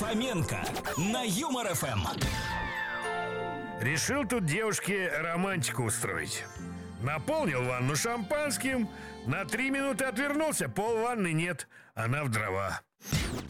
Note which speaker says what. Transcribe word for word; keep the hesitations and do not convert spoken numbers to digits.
Speaker 1: Фоменко на Юмор эф эм.
Speaker 2: Решил тут девушке романтику устроить. Наполнил ванну шампанским, на три минуты отвернулся, пол ванны нет, она в дрова.